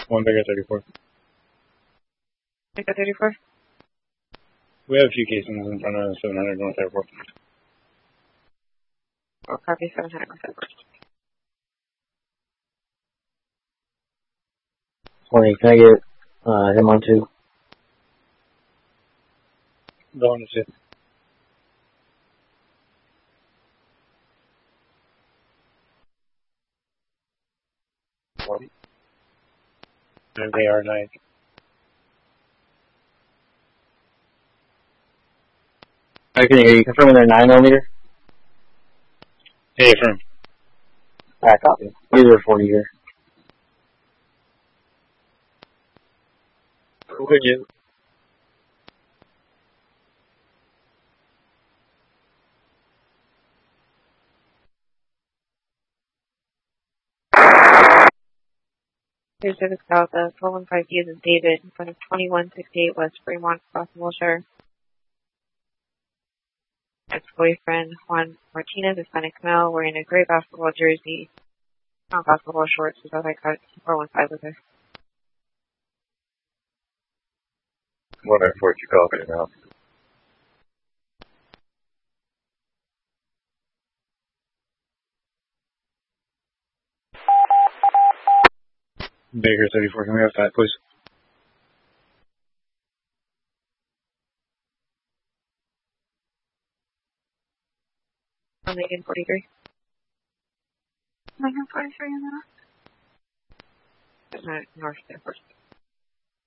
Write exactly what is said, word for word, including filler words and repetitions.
One Baker thirty-four. Baker thirty-four. We have a few casings in front of seven hundred North Airport. Or copy seven hundred North Airport. twenty, can I get uh, him on two? Go on to two. One. And they are nine. I can hear you. Confirming they're nine millimeter? Hey, affirm. Alright, copy. Either forty here. Would you? Here's Service Delta, four one five D is David, in front of twenty-one sixty-eight West Fremont, Crossing Wilshire. Ex-boyfriend Juan Martinez, Hispanic male, wearing a gray basketball jersey, not basketball shorts, so I got four one five with her. one nine four, you copy now. Baker thirty-four, can we have that, please? On Megan forty-three. Megan forty-three in the North North Airport.